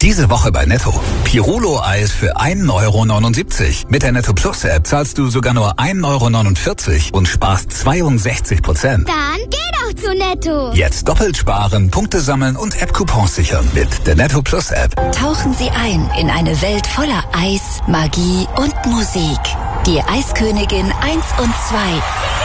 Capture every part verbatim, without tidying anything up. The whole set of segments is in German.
Diese Woche bei Netto. Pirulo-Eis für ein Euro neunundsiebzig. Mit der Netto Plus App zahlst du sogar nur ein Euro neunundvierzig und sparst zweiundsechzig Prozent. Dann geh doch zu Netto. Jetzt doppelt sparen, Punkte sammeln und App-Coupons sichern mit der Netto Plus App. Tauchen Sie ein in eine Welt voller Eis, Magie und Musik. Die Eiskönigin eins und zwei.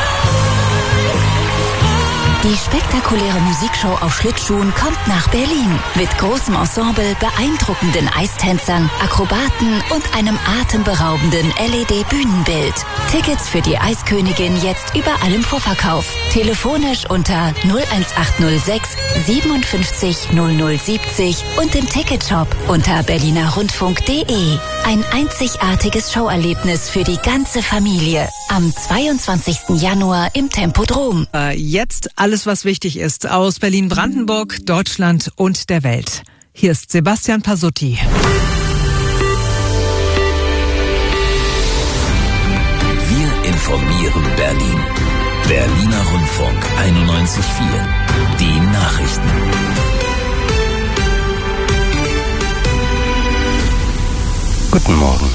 Die spektakuläre Musikshow auf Schlittschuhen kommt nach Berlin. Mit großem Ensemble, beeindruckenden Eistänzern, Akrobaten und einem atemberaubenden L E D-Bühnenbild. Tickets für die Eiskönigin jetzt überall im Vorverkauf. Telefonisch unter null eins acht null sechs siebenundfünfzig null null siebzig und im Ticketshop unter berlinerrundfunk punkt de. Ein einzigartiges Showerlebnis für die ganze Familie. Am zweiundzwanzigsten Januar im Tempodrom. Äh, jetzt alles, was wichtig ist, aus Berlin-Brandenburg, Deutschland und der Welt. Hier ist Sebastian Pasutti. Wir informieren Berlin. Berliner Rundfunk einundneunzig Komma vier. Die Nachrichten. Guten Morgen.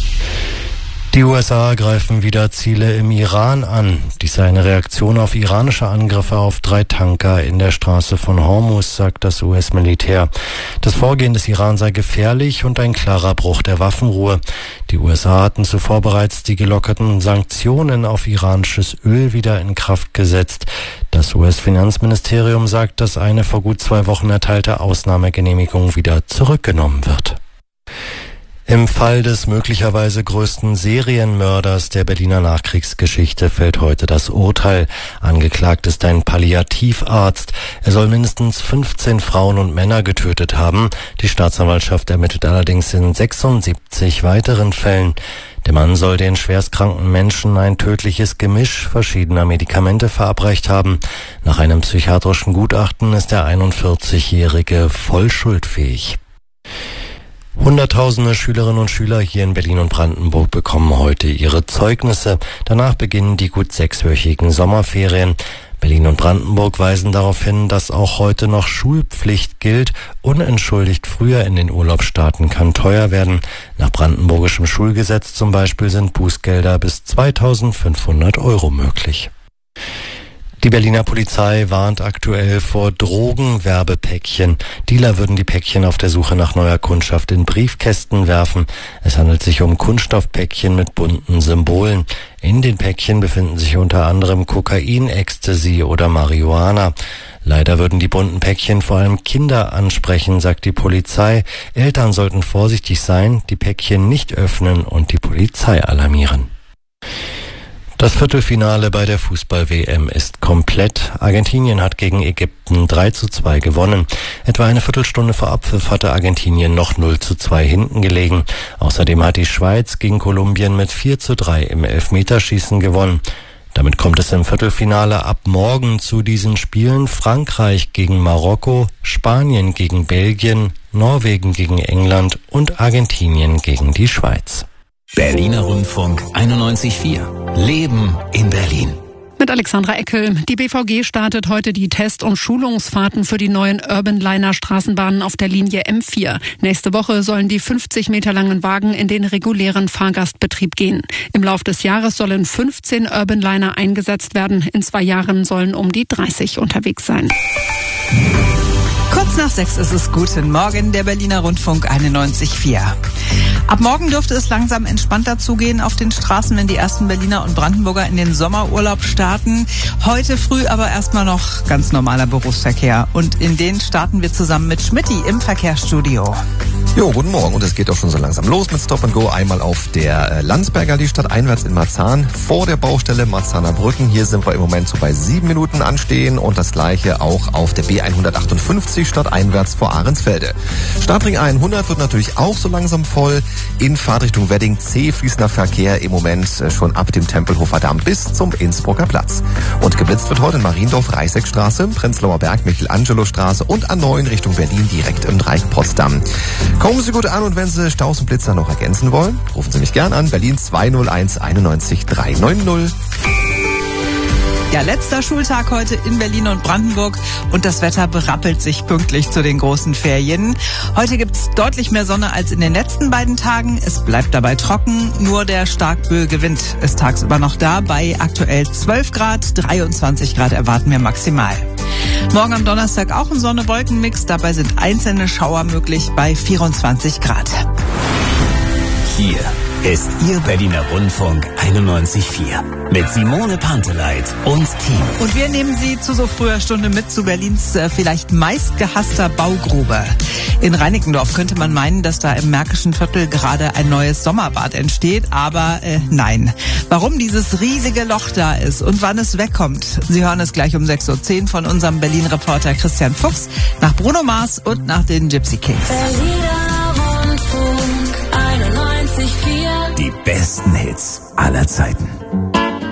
Die U S A greifen wieder Ziele im Iran an. Dies sei eine Reaktion auf iranische Angriffe auf drei Tanker in der Straße von Hormuz, sagt das U S-Militär. Das Vorgehen des Iran sei gefährlich und ein klarer Bruch der Waffenruhe. Die U S A hatten zuvor bereits die gelockerten Sanktionen auf iranisches Öl wieder in Kraft gesetzt. Das U S-Finanzministerium sagt, dass eine vor gut zwei Wochen erteilte Ausnahmegenehmigung wieder zurückgenommen wird. Im Fall des möglicherweise größten Serienmörders der Berliner Nachkriegsgeschichte fällt heute das Urteil. Angeklagt ist ein Palliativarzt. Er soll mindestens fünfzehn Frauen und Männer getötet haben. Die Staatsanwaltschaft ermittelt allerdings in sechsundsiebzig weiteren Fällen. Der Mann soll den schwerstkranken Menschen ein tödliches Gemisch verschiedener Medikamente verabreicht haben. Nach einem psychiatrischen Gutachten ist der einundvierzigjährige voll schuldfähig. Hunderttausende Schülerinnen und Schüler hier in Berlin und Brandenburg bekommen heute ihre Zeugnisse. Danach beginnen die gut sechswöchigen Sommerferien. Berlin und Brandenburg weisen darauf hin, dass auch heute noch Schulpflicht gilt. Unentschuldigt früher in den Urlaub starten kann teuer werden. Nach brandenburgischem Schulgesetz zum Beispiel sind Bußgelder bis zweitausendfünfhundert Euro möglich. Die Berliner Polizei warnt aktuell vor Drogenwerbepäckchen. Dealer würden die Päckchen auf der Suche nach neuer Kundschaft in Briefkästen werfen. Es handelt sich um Kunststoffpäckchen mit bunten Symbolen. In den Päckchen befinden sich unter anderem Kokain, Ecstasy oder Marihuana. Leider würden die bunten Päckchen vor allem Kinder ansprechen, sagt die Polizei. Eltern sollten vorsichtig sein, die Päckchen nicht öffnen und die Polizei alarmieren. Das Viertelfinale bei der Fußball-W M ist komplett. Argentinien hat gegen Ägypten drei zu zwei gewonnen. Etwa eine Viertelstunde vor Abpfiff hatte Argentinien noch null zu zwei hinten gelegen. Außerdem hat die Schweiz gegen Kolumbien mit vier zu drei im Elfmeterschießen gewonnen. Damit kommt es im Viertelfinale ab morgen zu diesen Spielen: Frankreich gegen Marokko, Spanien gegen Belgien, Norwegen gegen England und Argentinien gegen die Schweiz. Berliner Rundfunk einundneunzig Komma vier. Leben in Berlin. Mit Alexandra Eckel. Die B V G startet heute die Test- und Schulungsfahrten für die neuen Urban-Liner Straßenbahnen auf der Linie M vier. Nächste Woche sollen die fünfzig Meter langen Wagen in den regulären Fahrgastbetrieb gehen. Im Lauf des Jahres sollen fünfzehn Urban-Liner eingesetzt werden. In zwei Jahren sollen um die dreißig unterwegs sein. Kurz nach sechs ist es. Guten Morgen, der Berliner Rundfunk einundneunzig Komma vier. Ab morgen dürfte es langsam entspannter zugehen auf den Straßen, wenn die ersten Berliner und Brandenburger in den Sommerurlaub starten. Heute früh aber erstmal noch ganz normaler Berufsverkehr. Und in den starten wir zusammen mit Schmidti im Verkehrsstudio. Jo, guten Morgen. Und es geht auch schon so langsam los mit Stop and Go. Einmal auf der Landsberger die Stadt einwärts in Marzahn vor der Baustelle Marzahner Brücken. Hier sind wir im Moment so bei sieben Minuten anstehen. Und das gleiche auch auf der B hundertachtundfünfzig Stadt einwärts vor Ahrensfelde. Stadtring hundert wird natürlich auch so langsam voll. In Fahrtrichtung Wedding C fließender Verkehr im Moment schon ab dem Tempelhofer Damm bis zum Innsbrucker Platz. Und geblitzt wird heute in Mariendorf, Reichseckstraße, Prenzlauer Berg, Michelangelo-Straße und A neun Richtung Berlin direkt im Dreieck Potsdam. Kommen Sie gut an und wenn Sie Staus und Blitzer noch ergänzen wollen, rufen Sie mich gern an. Berlin zwei null eins einundneunzig dreihundertneunzig. Ja, letzter Schultag heute in Berlin und Brandenburg und das Wetter berappelt sich pünktlich zu den großen Ferien. Heute gibt's deutlich mehr Sonne als in den letzten beiden Tagen. Es bleibt dabei trocken, nur der starkböige Wind ist tagsüber noch da. Bei aktuell zwölf Grad, dreiundzwanzig Grad erwarten wir maximal. Morgen am Donnerstag auch ein Sonne-Wolken-Mix, dabei sind einzelne Schauer möglich bei vierundzwanzig Grad. Hier ist Ihr Berliner Rundfunk einundneunzig Komma vier mit Simone Panteleit und Team. Und wir nehmen Sie zu so früher Stunde mit zu Berlins äh, vielleicht meistgehasster Baugrube. In Reinickendorf könnte man meinen, dass da im Märkischen Viertel gerade ein neues Sommerbad entsteht, aber äh, nein. Warum dieses riesige Loch da ist und wann es wegkommt, Sie hören es gleich um sechs Uhr zehn von unserem Berlin-Reporter Christian Fuchs nach Bruno Mars und nach den Gypsy Kings. Berliner Rundfunk einundneunzig Komma vier. Die besten Hits aller Zeiten.